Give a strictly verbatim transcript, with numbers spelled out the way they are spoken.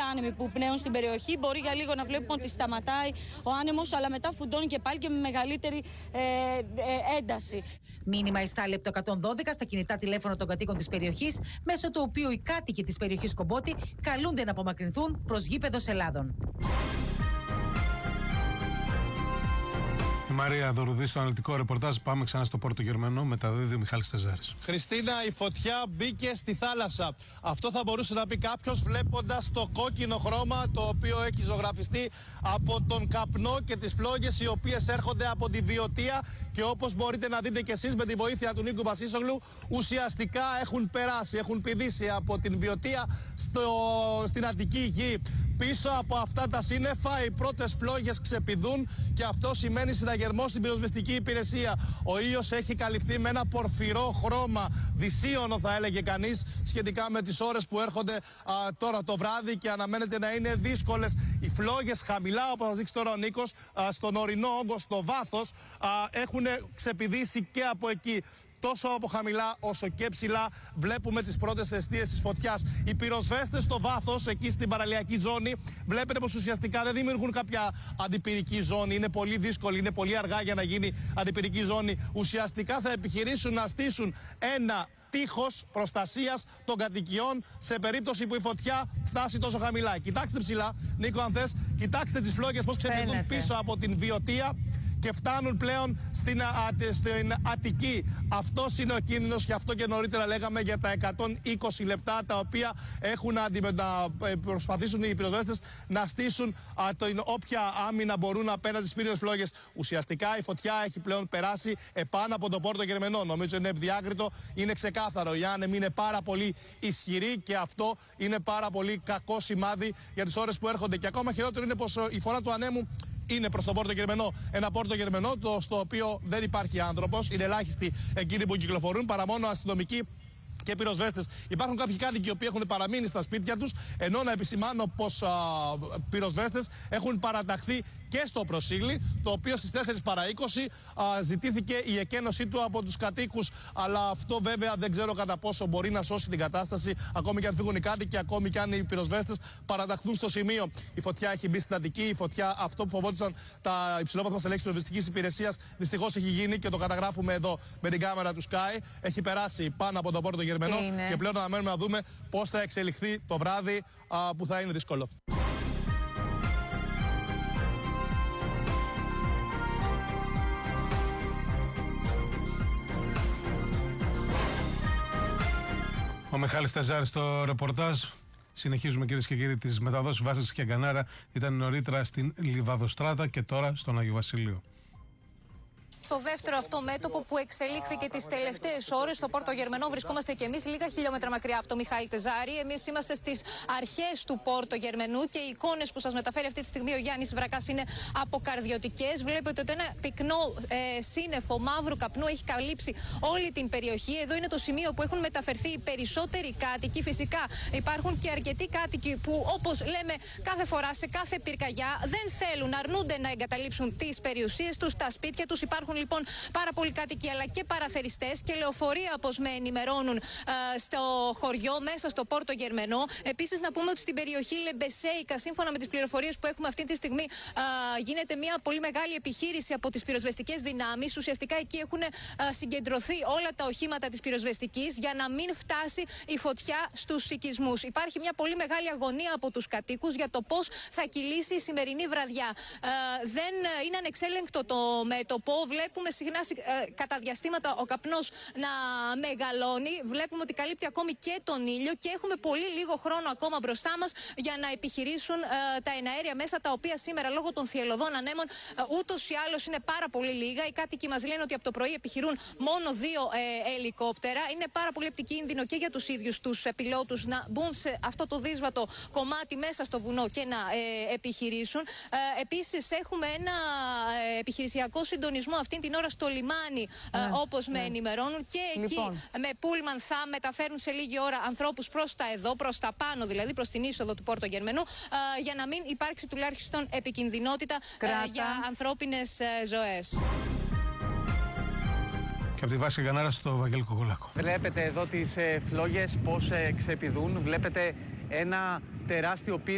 άνεμοι που πνέουν στην περιοχή. Μπορεί για λίγο να βλέπουμε ότι σταματάει ο άνεμος, αλλά μετά φουντώνει και πάλι και με μεγαλύτερη ε, ε, ένταση. Μήνυμα εστάλει από το εκατόν δώδεκα στα κινητά τηλέφωνα των κατοίκων της περιοχής, μέσω του οποίου οι κάτοικοι της περιοχής Κομπότη καλούνται να απομακρυνθούν προς γήπεδο Ελλάδων. Η Μαρία Δωρουδή στο αναλυτικό ρεπορτάζ. Πάμε ξανά στο Πόρτο Γερμανό. Μεταδίδει ο Μιχάλης Τεζάρης. Χριστίνα, η φωτιά μπήκε στη θάλασσα. Αυτό θα μπορούσε να πει κάποιος βλέποντας το κόκκινο χρώμα, το οποίο έχει ζωγραφιστεί από τον καπνό και τις φλόγες οι οποίες έρχονται από τη Βιωτία. Και όπως μπορείτε να δείτε και εσείς με τη βοήθεια του Νίκου Βασίσογλου, ουσιαστικά έχουν περάσει, έχουν πηδήσει από την Βιωτία στο, στην Αττική γη. Πίσω από αυτά τα σύννεφα οι πρώτες φλόγες ξεπηδούν και αυτό σημαίνει συναγερμό στην πυροσβεστική υπηρεσία. Ο ήλιος έχει καλυφθεί με ένα πορφυρό χρώμα, δυσίωνο θα έλεγε κανείς, σχετικά με τις ώρες που έρχονται α, τώρα το βράδυ και αναμένεται να είναι δύσκολες. Οι φλόγες χαμηλά, όπως θα δείξει τώρα ο Νίκος, α, στον ορεινό όγκο, στο βάθος, α, έχουν ξεπηδήσει και από εκεί. Τόσο από χαμηλά όσο και ψηλά βλέπουμε τις πρώτες αιστείες της φωτιάς. Οι πυροσβέστες στο βάθος, εκεί στην παραλιακή ζώνη, βλέπετε πως ουσιαστικά δεν δημιουργούν κάποια αντιπυρική ζώνη. Είναι πολύ δύσκολη, είναι πολύ αργά για να γίνει αντιπυρική ζώνη. Ουσιαστικά θα επιχειρήσουν να στήσουν ένα τείχος προστασίας των κατοικιών σε περίπτωση που η φωτιά φτάσει τόσο χαμηλά. Κοιτάξτε ψηλά, Νίκο, αν θες, κοιτάξτε τις φλόγες πως ξεπηδούν πίσω από την Βιωτία και φτάνουν πλέον στην, α, στην Αττική. Αυτός είναι ο κίνδυνος και αυτό και νωρίτερα λέγαμε για τα εκατόν είκοσι λεπτά τα οποία έχουν να, να προσπαθήσουν οι πυροσβέστες να στήσουν α, το, όποια άμυνα μπορούν απέναντι στις πύρινες φλόγες. Ουσιαστικά η φωτιά έχει πλέον περάσει επάνω από το Πόρτο Γερμανό. Νομίζω είναι ευδιάκριτο, είναι ξεκάθαρο. Οι άνεμοι είναι πάρα πολύ ισχυροί και αυτό είναι πάρα πολύ κακό σημάδι για τις ώρες που έρχονται. Και ακόμα χειρότερο είναι πως η φορά του ανέμου είναι προς το Πόρτο Γερμανό. Ένα Πόρτο Γερμανό το, στο οποίο δεν υπάρχει άνθρωπος. Είναι ελάχιστοι εκείνοι που κυκλοφορούν, παρά μόνο αστυνομικοί και πυροσβέστες. Υπάρχουν κάποιοι κάτοικοι οι οποίοι έχουν παραμείνει στα σπίτια τους, ενώ να επισημάνω πως α, πυροσβέστες έχουν παραταχθεί και στο Προσήλι, το οποίο στις τέσσερις παρά είκοσι α, ζητήθηκε η εκένωσή του από τους κατοίκους. Αλλά αυτό βέβαια δεν ξέρω κατά πόσο μπορεί να σώσει την κατάσταση, ακόμη και αν φύγουν οι κάτοικοι, ακόμη και αν οι πυροσβέστες παραταχθούν στο σημείο. Η φωτιά έχει μπει στην Αττική, η φωτιά, αυτό που φοβόντουσαν τα υψηλόβαθμα στελέχη της πυροσβεστικής υπηρεσίας, δυστυχώς έχει γίνει και το καταγράφουμε εδώ με την κάμερα του Sky. Έχει περάσει πάνω από το Πόρτο Γερμανό και, και πλέον αναμένουμε να δούμε πώς θα εξελιχθεί το βράδυ, α, που θα είναι δύσκολο. Ο Μιχάλης Τεζάρης στο ρεπορτάζ. Συνεχίζουμε, κυρίες και κύριοι, τις μεταδόσεις Βάσης και Γκανάρα. Ήταν νωρίτερα στην Λιβαδοστράτα και τώρα στον Άγιο Βασίλειο. Στο δεύτερο αυτό μέτωπο που εξελίχθηκε τις τελευταίες ώρες στο Πόρτο Γερμανό, βρισκόμαστε και εμείς λίγα χιλιόμετρα μακριά από το Μιχάλη Τεζάρη. Εμείς είμαστε στις αρχές του Πόρτο Γερμανού και οι εικόνες που σας μεταφέρει αυτή τη στιγμή ο Γιάννης Βρακάς είναι αποκαρδιωτικές. Βλέπετε ότι ένα πυκνό ε, σύννεφο μαύρου καπνού έχει καλύψει όλη την περιοχή. Εδώ είναι το σημείο που έχουν μεταφερθεί οι περισσότεροι κάτοικοι. Φυσικά υπάρχουν και αρκετοί κάτοικοι που, όπως λέμε κάθε φορά σε κάθε πυρκαγιά, δεν θέλουν, αρνούνται να εγκαταλείψουν τις περιουσίες τους, τα σπίτια τους. Υπάρχουν λοιπόν πάρα πολλοί κάτοικοι αλλά και παραθεριστές και λεωφορεία, όπως με ενημερώνουν, α, στο χωριό, μέσα στο Πόρτο Γερμανό. Επίσης, να πούμε ότι στην περιοχή Λεμπεσέικα, σύμφωνα με τις πληροφορίες που έχουμε αυτή τη στιγμή, α, γίνεται μια πολύ μεγάλη επιχείρηση από τις πυροσβεστικές δυνάμεις. Ουσιαστικά εκεί έχουν α, συγκεντρωθεί όλα τα οχήματα της πυροσβεστικής για να μην φτάσει η φωτιά στους οικισμούς. Υπάρχει μια πολύ μεγάλη αγωνία από τους κατοίκους για το πώς θα κυλήσει η σημερινή βραδιά. Α, δεν είναι ανεξέλεγκτο το μέτωπο. Βλέπουμε συχνά ε, κατά διαστήματα ο καπνός να μεγαλώνει. Βλέπουμε ότι καλύπτει ακόμη και τον ήλιο και έχουμε πολύ λίγο χρόνο ακόμα μπροστά μας για να επιχειρήσουν ε, τα εναέρια μέσα, τα οποία σήμερα λόγω των θυελλωδών ανέμων ε, ούτως ή άλλως είναι πάρα πολύ λίγα. Οι κάτοικοι μας λένε ότι από το πρωί επιχειρούν μόνο δύο ε, ελικόπτερα. Είναι πάρα πολύ επικίνδυνο και για τους ίδιους τους ε, πιλότους να μπουν σε αυτό το δύσβατο κομμάτι μέσα στο βουνό και να ε, επιχειρήσουν. Ε, επίσης έχουμε ένα ε, επιχειρησιακό συντονισμό αυτή την ώρα στο λιμάνι, ναι, ε, όπως ναι. με ενημερώνουν, και εκεί λοιπόν. με πούλμαν θα μεταφέρουν σε λίγη ώρα ανθρώπους προς τα εδώ, προς τα πάνω δηλαδή, προς την είσοδο του Πόρτο Γερμανού, ε, για να μην υπάρξει τουλάχιστον επικινδυνότητα ε, για ανθρώπινες ε, ζωές. Και από τη βάση Γκανάρα στο Βαγγέλη Κοκολάκο. Βλέπετε εδώ τις ε, φλόγες πώς ε, ξεπηδούν, βλέπετε ένα τεράστιο πύργο